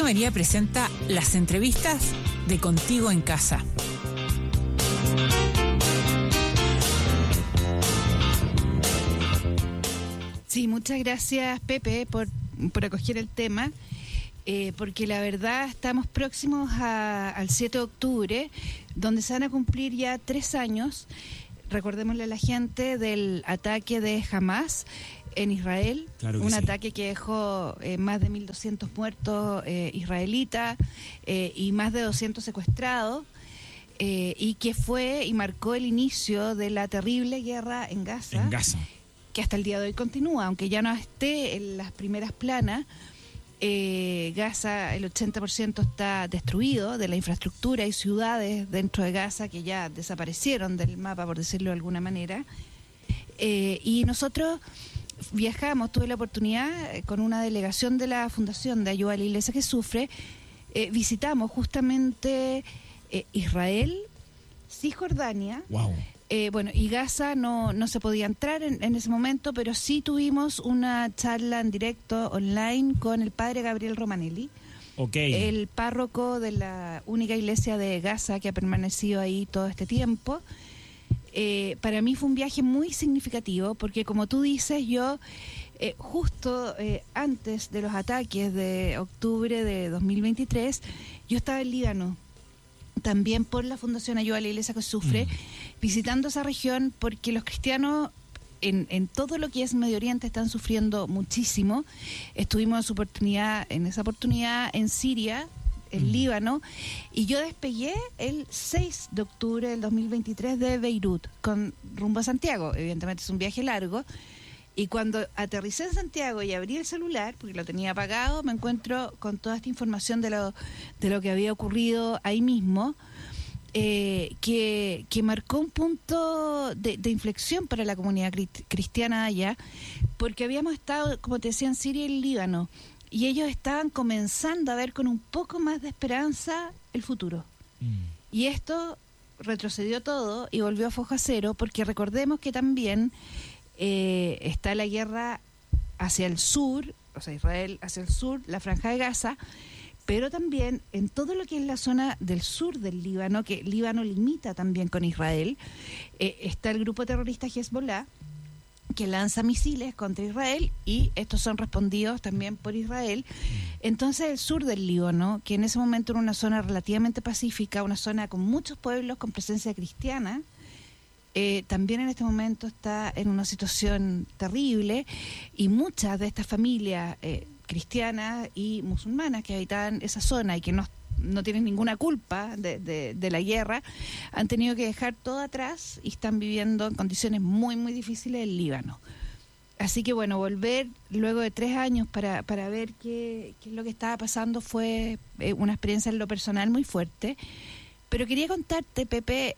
Radio María presenta las entrevistas de Contigo en Casa. Sí, muchas gracias, Pepe, por acoger el tema, porque la verdad estamos próximos al 7 de octubre, donde se van a cumplir ya 3 años, recordémosle a la gente, del ataque de Hamas en Israel, claro un ataque que dejó más de 1.200 muertos israelitas y más de 200 secuestrados, y que fue y marcó el inicio de la terrible guerra en Gaza. Que hasta el día de hoy continúa, aunque ya no esté en las primeras planas. Gaza, el 80% está destruido de la infraestructura y ciudades dentro de Gaza que ya desaparecieron del mapa, por decirlo de alguna manera. Y nosotros viajamos, tuve la oportunidad con una delegación de la Fundación de Ayuda a la Iglesia que Sufre, visitamos justamente Israel, Cisjordania. Wow. Y Gaza no se podía entrar en ese momento, pero sí tuvimos una charla en directo online con el padre Gabriel Romanelli, el párroco de la única iglesia de Gaza que ha permanecido ahí todo este tiempo. Para mí fue un viaje muy significativo, porque como tú dices, yo justo antes de los ataques de octubre de 2023, yo estaba en Líbano, también por la Fundación Ayuda a la Iglesia que Sufre, visitando esa región, porque los cristianos en todo lo que es Medio Oriente están sufriendo muchísimo. Estuvimos en esa oportunidad en Siria, en Líbano, y yo despegué el 6 de octubre del 2023 de Beirut, con rumbo a Santiago. Evidentemente es un viaje largo, y cuando aterricé en Santiago y abrí el celular, porque lo tenía apagado, me encuentro con toda esta información de lo que había ocurrido ahí mismo, que marcó un punto de inflexión para la comunidad cristiana allá, porque habíamos estado, como te decía, en Siria y en Líbano, y ellos estaban comenzando a ver con un poco más de esperanza el futuro. Y esto retrocedió todo y volvió a foja cero, porque recordemos que también está la guerra hacia el sur, o sea, Israel hacia el sur, la Franja de Gaza, pero también en todo lo que es la zona del sur del Líbano, que Líbano limita también con Israel, está el grupo terrorista Hezbollah, que lanza misiles contra Israel, y estos son respondidos también por Israel. Entonces el sur del Líbano, que en ese momento era una zona relativamente pacífica, una zona con muchos pueblos con presencia cristiana, también en este momento está en una situación terrible, y muchas de estas familias cristianas y musulmanas que habitaban esa zona y que no tienen ninguna culpa de la guerra, han tenido que dejar todo atrás y están viviendo en condiciones muy, muy difíciles en Líbano. Así que bueno, volver luego de 3 años para ver qué es lo que estaba pasando fue una experiencia en lo personal muy fuerte. Pero quería contarte, Pepe,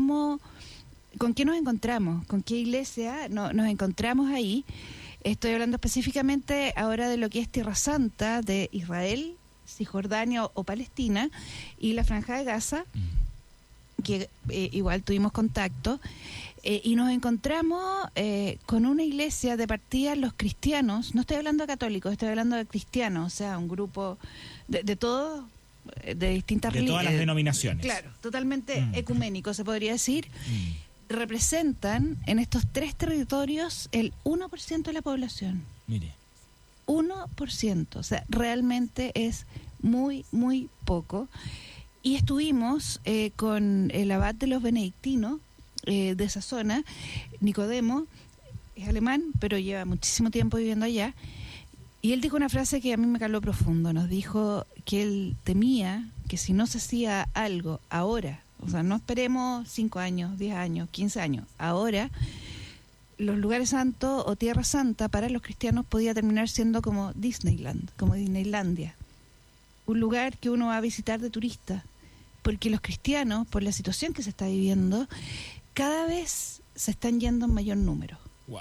¿con qué nos encontramos? ¿Con qué iglesia nos encontramos ahí? Estoy hablando específicamente ahora de lo que es Tierra Santa de Israel, Cisjordania o Palestina, y la Franja de Gaza, que igual tuvimos contacto, y nos encontramos con una iglesia de partida, los cristianos, no estoy hablando de católicos, estoy hablando de cristianos, o sea, un grupo de todos, de distintas religiones. De todas las denominaciones. Claro, totalmente ecuménico, se podría decir. Representan en estos 3 territorios el 1% de la población. Mire. 1%, o sea, realmente es muy, muy poco. Y estuvimos con el abad de los benedictinos de esa zona, Nicodemo, es alemán, pero lleva muchísimo tiempo viviendo allá, y él dijo una frase que a mí me caló profundo. Nos dijo que él temía que si no se hacía algo ahora, o sea, no esperemos 5 años, 10 años, 15 años. Ahora, los lugares santos o Tierra Santa para los cristianos podía terminar siendo como Disneyland, como Disneylandia. Un lugar que uno va a visitar de turista. Porque los cristianos, por la situación que se está viviendo, cada vez se están yendo en mayor número. Wow.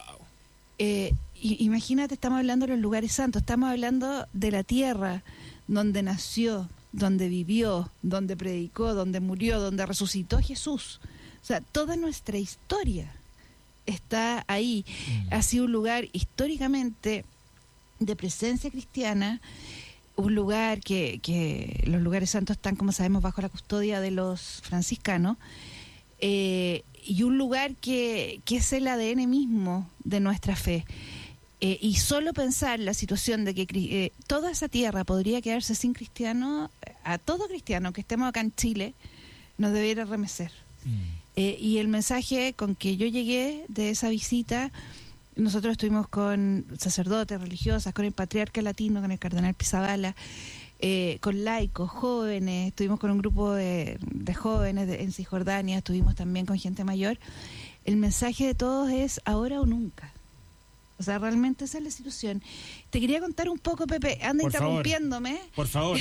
Imagínate, estamos hablando de los lugares santos, estamos hablando de la tierra donde nació, donde vivió, donde predicó, donde murió, donde resucitó Jesús. O sea, toda nuestra historia está ahí. Ha sido un lugar históricamente de presencia cristiana, un lugar que los lugares santos están, como sabemos, bajo la custodia de los franciscanos, y un lugar que es el ADN mismo de nuestra fe. Y solo pensar la situación de que toda esa tierra podría quedarse sin cristianos, a todo cristiano que estemos acá en Chile, nos debiera remecer. Y el mensaje con que yo llegué de esa visita, nosotros estuvimos con sacerdotes, religiosas, con el patriarca latino, con el cardenal Pizzabala, con laicos, jóvenes, estuvimos con un grupo de jóvenes en Cisjordania, estuvimos también con gente mayor. El mensaje de todos es ahora o nunca. O sea, realmente esa es la situación. Te quería contar un poco, Pepe, anda Por interrumpiéndome. Por favor.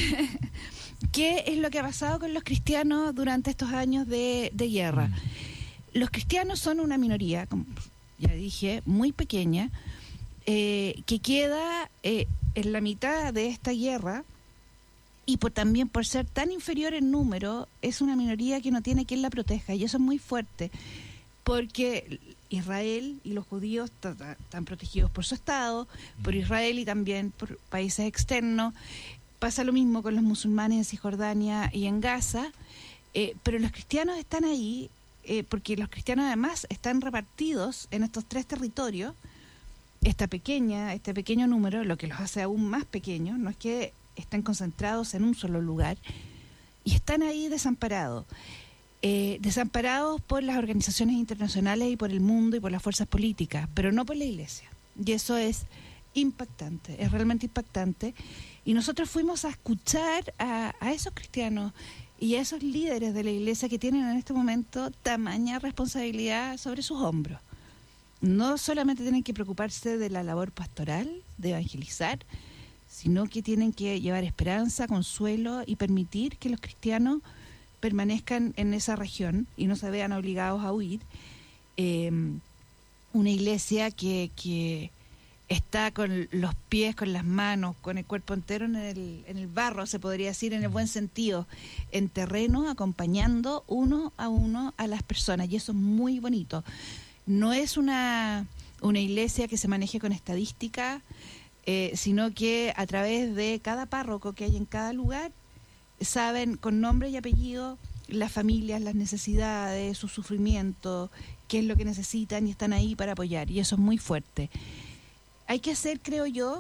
¿Qué es lo que ha pasado con los cristianos durante estos años de guerra? Los cristianos son una minoría, como ya dije, muy pequeña, que queda en la mitad de esta guerra, y también por ser tan inferior en número, es una minoría que no tiene quien la proteja, y eso es muy fuerte, porque Israel y los judíos están protegidos por su Estado, por Israel y también por países externos. Pasa lo mismo con los musulmanes en Cisjordania y en Gaza, pero los cristianos están ahí, porque los cristianos además están repartidos en estos 3 territorios. Este pequeño número, lo que los hace aún más pequeños, no es que están concentrados en un solo lugar, y están ahí desamparados. Desamparados por las organizaciones internacionales y por el mundo y por las fuerzas políticas, pero no por la Iglesia. Y eso es impactante, es realmente impactante. Y nosotros fuimos a escuchar a esos cristianos y a esos líderes de la Iglesia que tienen en este momento tamaña responsabilidad sobre sus hombros. No solamente tienen que preocuparse de la labor pastoral, de evangelizar, sino que tienen que llevar esperanza, consuelo y permitir que los cristianos permanezcan en esa región y no se vean obligados a huir. Una iglesia que está con los pies, con las manos, con el cuerpo entero en el barro, se podría decir, en el buen sentido, en terreno, acompañando uno a las personas, y eso es muy bonito. No es una iglesia que se maneje con estadística, sino que a través de cada párroco que hay en cada lugar, saben con nombre y apellido las familias, las necesidades, su sufrimiento, qué es lo que necesitan, y están ahí para apoyar, y eso es muy fuerte. Hay que hacer, creo yo,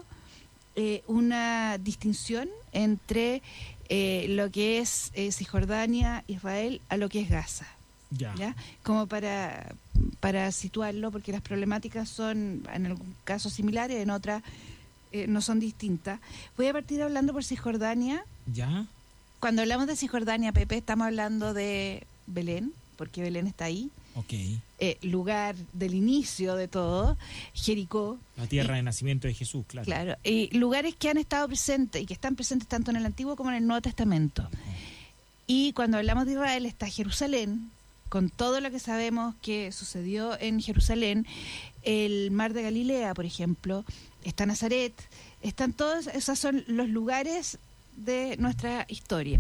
una distinción entre lo que es Cisjordania, Israel, a lo que es Gaza. ¿Ya? Como para situarlo, porque las problemáticas son en algún caso similares, en otras no son distintas. Voy a partir hablando por Cisjordania. ¿Ya? Cuando hablamos de Cisjordania, Pepe, estamos hablando de Belén, porque Belén está ahí. Okay. Lugar del inicio de todo, Jericó. La tierra de nacimiento de Jesús, claro. Claro, y lugares que han estado presentes y que están presentes tanto en el Antiguo como en el Nuevo Testamento. Y cuando hablamos de Israel está Jerusalén, con todo lo que sabemos que sucedió en Jerusalén, el Mar de Galilea, por ejemplo, está Nazaret, están todos, esos son los lugares de nuestra historia.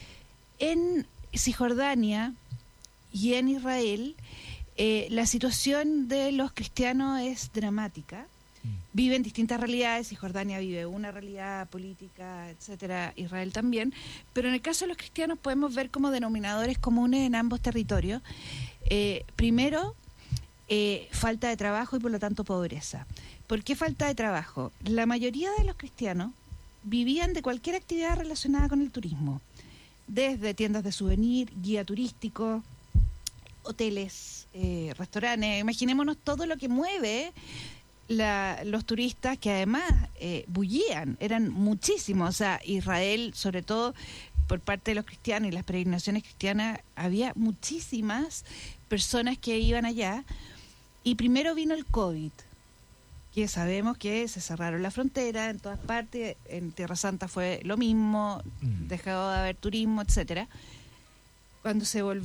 En Cisjordania y en Israel, la situación de los cristianos es dramática. Viven distintas realidades. Cisjordania vive una realidad política, etcétera, Israel también, pero en el caso de los cristianos podemos ver como denominadores comunes en ambos territorios. Primero, falta de trabajo y por lo tanto pobreza. ¿Por qué falta de trabajo? La mayoría de los cristianos vivían de cualquier actividad relacionada con el turismo, desde tiendas de souvenir, guía turístico, hoteles, restaurantes. Imaginémonos todo lo que mueve los turistas, que además bullían, eran muchísimos. O sea, Israel, sobre todo por parte de los cristianos y las peregrinaciones cristianas, había muchísimas personas que iban allá. Y primero vino el COVID, que sabemos que se cerraron la frontera en todas partes. En Tierra Santa fue lo mismo, dejó de haber turismo, etcétera. Cuando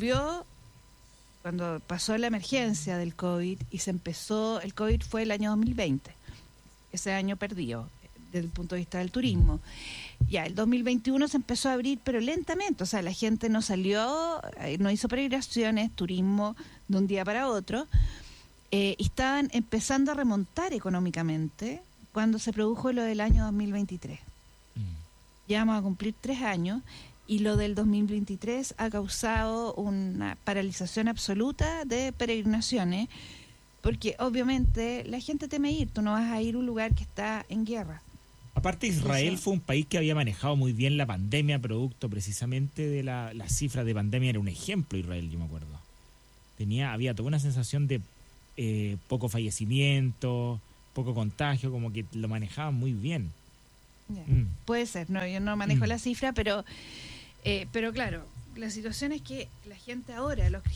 pasó la emergencia del COVID y el COVID fue el año 2020, ese año perdido desde el punto de vista del turismo. Ya, el 2021 se empezó a abrir, pero lentamente, o sea, la gente no salió, no hizo peregrinaciones, turismo de un día para otro, y estaban empezando a remontar económicamente cuando se produjo lo del año 2023. ya vamos a cumplir 3 años, y lo del 2023 ha causado una paralización absoluta de peregrinaciones, porque obviamente la gente teme ir, tú no vas a ir a un lugar que está en guerra. Aparte, Israel Eso. fue un país que había manejado muy bien la pandemia, producto precisamente de las cifras de pandemia. Era un ejemplo Israel, yo me acuerdo. Había toda una sensación de poco fallecimiento, poco contagio, como que lo manejaban muy bien. Ya. Mm. Puede ser, no, yo no manejo la cifra, pero claro, la situación es que la gente ahora, los